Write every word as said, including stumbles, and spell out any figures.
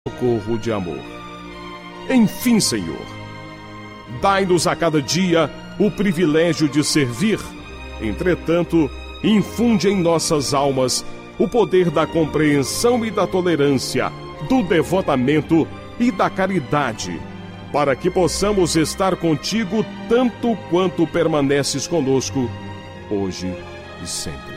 socorro de amor. Enfim, Senhor, dai-nos a cada dia o privilégio de servir. Entretanto, infunde em nossas almas o poder da compreensão e da tolerância, do devotamento e da caridade, para que possamos estar contigo tanto quanto permaneces conosco, hoje e sempre.